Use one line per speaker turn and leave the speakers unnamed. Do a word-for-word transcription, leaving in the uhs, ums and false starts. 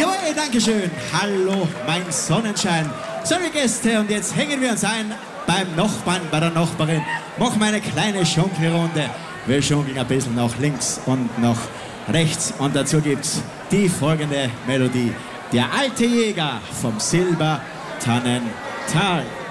Jawohl, Dankeschön. Hallo, mein Sonnenschein. Sorry Gäste, und jetzt hängen wir uns ein beim Nachbarn, bei der Nachbarin. Machen wir eine kleine Schunkelrunde. Wir schunkeln ein bisschen nach links und nach rechts. Und dazu gibt's die folgende Melodie. Der alte Jäger vom Silbertannental.